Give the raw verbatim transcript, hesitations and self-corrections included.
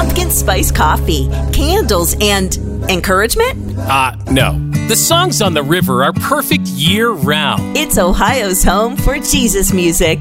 pumpkin spice coffee, candles, and encouragement? Uh, no. The songs on the river are perfect year-round. It's Ohio's home for Jesus music.